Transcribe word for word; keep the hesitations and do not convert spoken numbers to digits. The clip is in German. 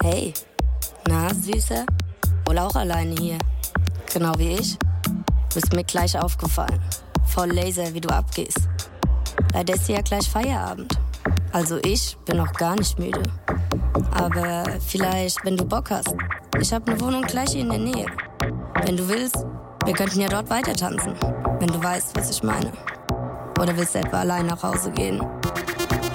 Hey, na, Süße? Wohl auch alleine hier. Genau wie ich. Du bist mir gleich aufgefallen. Voll laser, wie du abgehst. Leider ist ja gleich Feierabend. Also ich bin noch gar nicht müde. Aber vielleicht, wenn du Bock hast. Ich hab ne Wohnung gleich hier in der Nähe. Wenn du willst, wir könnten ja dort weiter tanzen. Wenn du weißt, was ich meine. Oder willst du etwa allein nach Hause gehen?